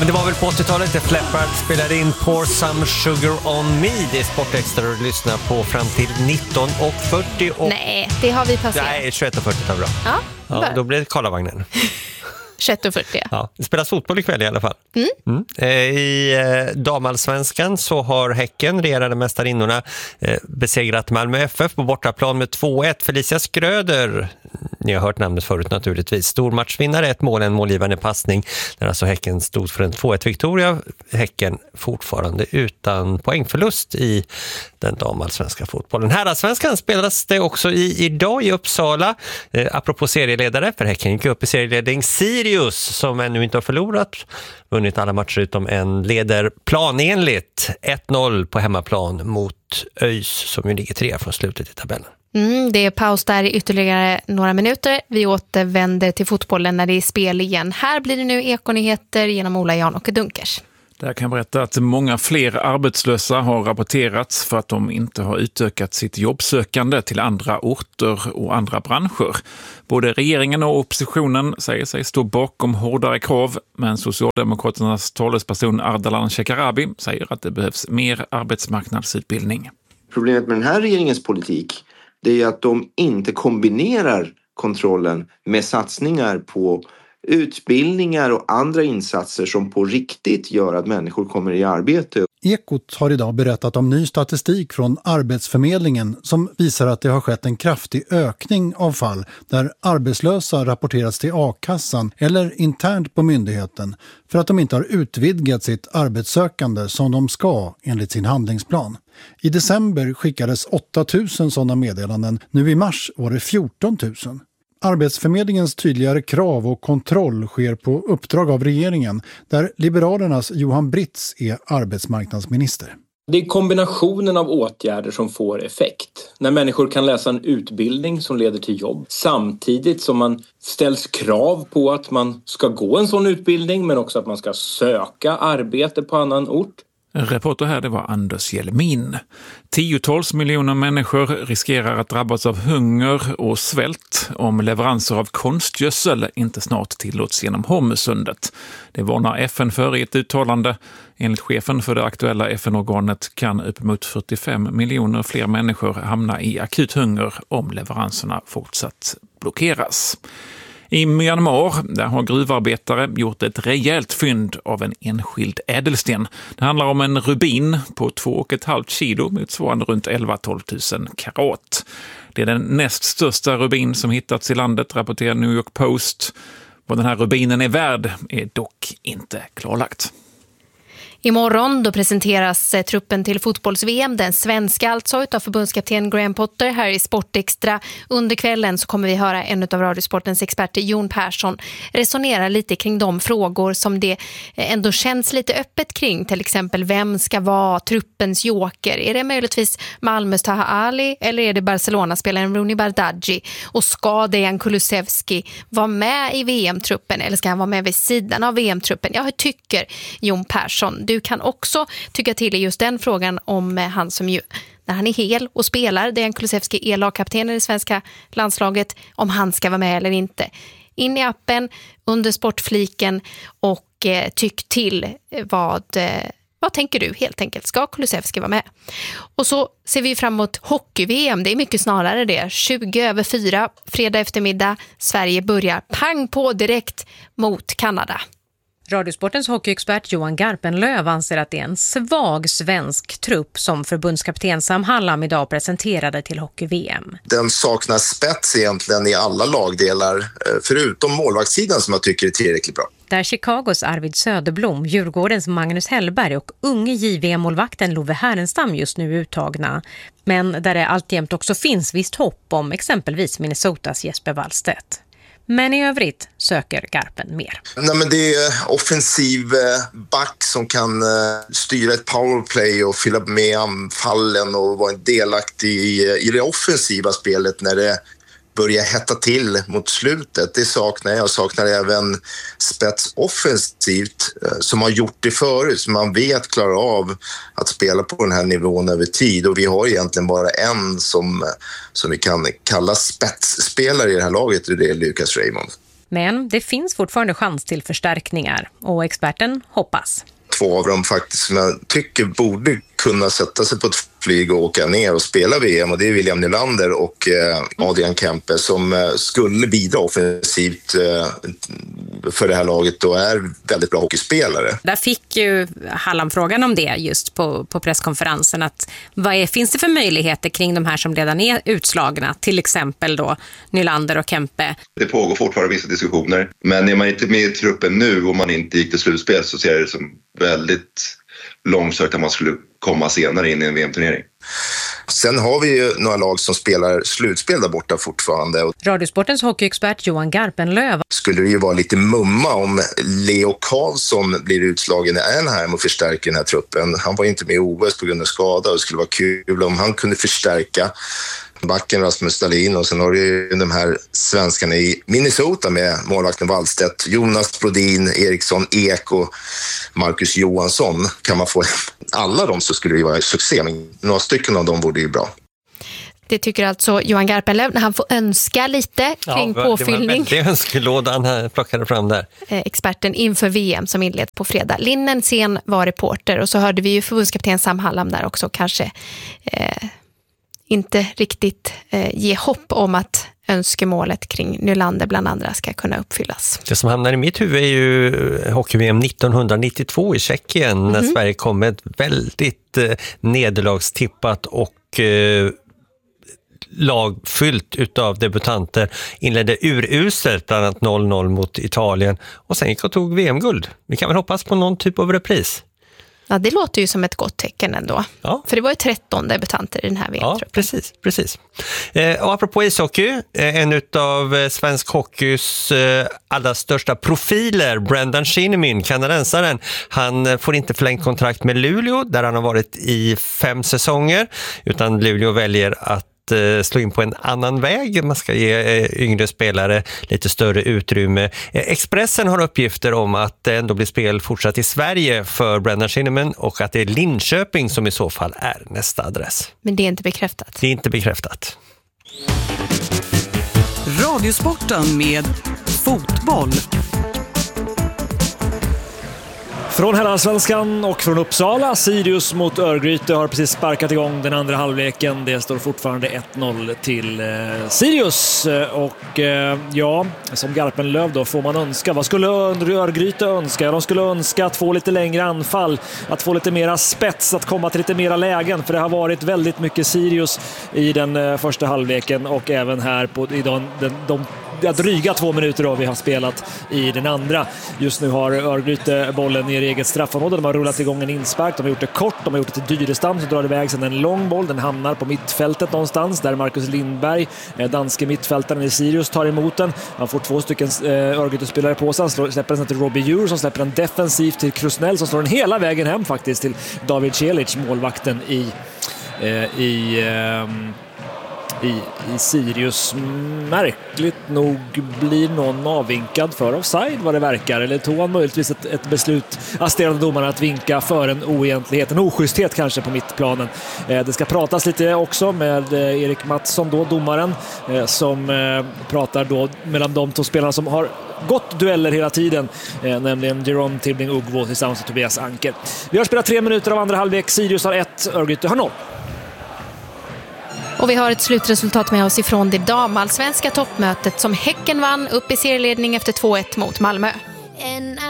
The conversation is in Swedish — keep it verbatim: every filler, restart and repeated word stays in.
men det var väl på åttiotalet Def Leppard spelade in Pour Some Sugar On Me. Det är Sportextra du lyssnar på fram till nitton och fyrtio. Och... Nej, det har vi passerat. Nej, tjugoett och fyrtio tar bra. Ja, ja, då blir det Karlavagnen. tjugoett och fyrtio. Ja, det spelas fotboll ikväll i alla fall. Mm. Mm. I eh, damallsvenskan så har Häcken, regerande mästarinnorna, eh, besegrat Malmö F F på bortaplan med två ett. Felicia Skröder, ni har hört namnet förut naturligtvis, stormatchvinnare, ett mål, en målgivande passning. Där alltså Häcken stod för en två ett viktoria. Häcken fortfarande utan poängförlust i den damallsvenska fotbollen. Herrasvenskan spelas det också i idag i Uppsala. Eh, apropå serieledare, för Häcken gick upp i serieledning. Sirius, som ännu inte har förlorat, vunnit alla matcher utom en, leder planenligt ett noll på hemmaplan mot ÖIS, som ju ligger trea från slutet i tabellen. Mm, det är paus där i ytterligare några minuter. Vi återvänder till fotbollen när det är spel igen. Här blir det nu ekonyheter genom Ola Jan och Dunkers. Där kan jag berätta att många fler arbetslösa har rapporterats för att de inte har utökat sitt jobbsökande till andra orter och andra branscher. Både regeringen och oppositionen säger sig stå bakom hårdare krav, men Socialdemokraternas talesperson Ardalan Shekarabi säger att det behövs mer arbetsmarknadsutbildning. Problemet med den här regeringens politik, det är att de inte kombinerar kontrollen med satsningar på utbildningar och andra insatser som på riktigt gör att människor kommer i arbete. Ekot har idag berättat om ny statistik från Arbetsförmedlingen som visar att det har skett en kraftig ökning av fall där arbetslösa rapporteras till a-kassan eller internt på myndigheten för att de inte har utvidgat sitt arbetssökande som de ska enligt sin handlingsplan. I december skickades åtta tusen sådana meddelanden, nu i mars var det fjorton tusen. Arbetsförmedlingens tydligare krav och kontroll sker på uppdrag av regeringen, där Liberalernas Johan Britz är arbetsmarknadsminister. Det är kombinationen av åtgärder som får effekt. När människor kan läsa en utbildning som leder till jobb, samtidigt som man ställs krav på att man ska gå en sån utbildning, men också att man ska söka arbete på annan ort. Reporter här, det var Anders Hjelmin. Tiotals miljoner människor riskerar att drabbas av hunger och svält om leveranser av konstgödsel inte snart tillåts genom Hormuzsundet. Det varnar F N för i ett uttalande. Enligt chefen för det aktuella F N-organet kan uppemot fyrtiofem miljoner fler människor hamna i akut hunger om leveranserna fortsatt blockeras. I Myanmar, där har gruvarbetare gjort ett rejält fynd av en enskild ädelsten. Det handlar om en rubin på två och ett halvt kilo, motsvarande runt elva till tolv tusen karat. Det är den näst största rubin som hittats i landet, rapporterar New York Post. Vad den här rubinen är värd är dock inte klarlagt. Imorgon då presenteras eh, truppen till fotbolls-V M, den svenska alltså, utav förbundskapten Graham Potter här i Sportextra. Under kvällen så kommer vi höra en av Radiosportens experter, Jon Persson, resonera lite kring de frågor som det eh, ändå känns lite öppet kring. Till exempel, vem ska vara truppens joker? Är det möjligtvis Malmös Taha Ali eller är det Barcelona-spelaren Rooney Bardghji? Och ska Dejan Kulusevski vara med i V M-truppen eller ska han vara med vid sidan av V M-truppen? Jag tycker Jon Persson, du kan också tycka till i just den frågan om han som ju, när han är hel och spelar, Dejan Kulusevski är lagkapten i det svenska landslaget, om han ska vara med eller inte. In i appen, under sportfliken och eh, tyck till vad... Eh, Vad tänker du helt enkelt? Ska Kulusevski vara med? Och så ser vi fram emot hockey-V M. Det är mycket snarare det. tjugo över fyra, fredag eftermiddag. Sverige börjar pang på direkt mot Kanada. Radiosportens hockeyexpert Johan Garpenlöv anser att det är en svag svensk trupp som förbundskapten Sam Hallam idag presenterade till hockey-V M. Den saknar spets egentligen i alla lagdelar, förutom målvaktssidan som jag tycker är tillräckligt bra. Där Chicagos Arvid Söderblom, Djurgårdens Magnus Hellberg och unge J V M-målvakten Love Härenstam just nu uttagna. Men där det alltjämt också finns visst hopp om exempelvis Minnesotas Jesper Wallstedt. Men i övrigt söker Garpen mer. Nej, men det är offensiv back som kan styra ett powerplay och fylla med anfallen och vara delaktig i, i det offensiva spelet när det börja hetta till mot slutet. Det saknar jag. Jag saknar även spets offensivt som har gjort det förut. Som man vet klarar av att spela på den här nivån över tid. Och vi har egentligen bara en som, som vi kan kalla spetsspelare i det här laget. Och det är Lucas Raymond. Men det finns fortfarande chans till förstärkningar och experten hoppas. Två av dem faktiskt som jag tycker borde kunna sätta sig på ett flyg och åka ner och spela V M, och det är William Nylander och eh, Adrian Kempe som eh, skulle bidra offensivt eh, för det här laget och är väldigt bra hockeyspelare. Där fick ju Hallam frågan om det just på, på presskonferensen, att vad är, finns det för möjligheter kring de här som redan är utslagna, till exempel då Nylander och Kempe? Det pågår fortfarande vissa diskussioner, men är man inte med i truppen nu och man inte gick till slutspel så ser jag det som väldigt långsökt att man skulle komma senare in i en V M-turnering. Sen har vi ju några lag som spelar slutspel där borta fortfarande. Radiosportens hockeyexpert Johan Garpenlöv. Skulle det ju vara lite mumma om Leo Karlsson blir utslagen i Anaheim och förstärker den här truppen. Han var inte med i O S på grund av skada och det skulle vara kul om han kunde förstärka backen Rasmus Dahlin, och sen har du ju de här svenskarna i Minnesota med målvakten Wallstedt, Jonas Brodin, Eriksson, Ek och Marcus Johansson. Kan man få alla dem så skulle det ju vara succé, men några stycken av dem vore ju bra. Det tycker alltså Johan Garpenlöv när han får önska lite kring ja, påfyllning. Det var önskelådan han plockade fram där. Experten inför V M som inleds på fredag. Linnen Sen var reporter, och så hörde vi ju förbundskapten Sam Hallam där också kanske eh, inte riktigt eh, ge hopp om att önskemålet kring Nylander bland andra ska kunna uppfyllas. Det som hamnar i mitt huvud är ju hockey-V M nittonhundranittiotvå i Tjeckien mm-hmm. när Sverige kom med ett väldigt eh, nederlagstippat och eh, lag fyllt utav debutanter, inledde uruselt bland annat noll noll mot Italien och sen gick och tog V M-guld. Vi kan väl hoppas på någon typ av repris. Ja, det låter ju som ett gott tecken ändå. Ja. För det var ju tretton debutanter i den här V M-truppen. Ja, precis. precis. Eh, och apropå ishockey, eh, en utav eh, svensk hockeys eh, allra största profiler, Brendan Shinnimin, kanadensaren, han eh, får inte förlängt kontrakt med Luleå där han har varit i fem säsonger, utan Luleå väljer att slå in på en annan väg. Man ska ge yngre spelare lite större utrymme. Expressen har uppgifter om att det ändå blir spel fortsatt i Sverige för Brendan Shinnimin och att det är Linköping som i så fall är nästa adress. Men det är inte bekräftat. Det är inte bekräftat. Radiosporten med fotboll. Från Hallandsvenskan och från Uppsala, Sirius mot Örgryte har precis sparkat igång den andra halvleken. Det står fortfarande ett noll till eh, Sirius. Och eh, ja, som Garpenlöv då får man önska. Vad skulle Örgryte önska? Ja, de skulle önska att få lite längre anfall, att få lite mera spets, att komma till lite mera lägen. För det har varit väldigt mycket Sirius i den eh, första halvleken och även här på i de, de, de ja, dryga två minuter då vi har spelat i den andra. Just nu har Örgryte bollen i eget straffområde. De har rullat igång en inspark. De har gjort det kort. De har gjort det till Dyrestam som drar iväg sedan en lång boll. Den hamnar på mittfältet någonstans där Marcus Lindberg, danske mittfältaren i Sirius, tar emot den. Han får två stycken äh, Örgryte-spelare på sig. Han slår, släpper den till Robbie Djur som släpper den defensivt till Krusnell som slår den hela vägen hem faktiskt till David Celic, målvakten i äh, i äh, I, i Sirius. Märkligt nog blir någon avvinkad för offside vad det verkar, eller tog han möjligtvis ett, ett beslut, assisterande domaren, att vinka för en oegentlighet, en oschysthet kanske på mittplanen. Eh, det ska pratas lite också med eh, Erik Mattsson då, domaren, eh, som eh, pratar då mellan de två spelarna som har gått dueller hela tiden, eh, nämligen Jerome Tibbling-Ugvo tillsammans med Tobias Anker. Vi har spelat tre minuter av andra halvlek. Sirius har ett, Örgryte har noll. Och vi har ett slutresultat med oss ifrån det damallsvenska toppmötet som Häcken vann upp i serieledning efter två ett mot Malmö.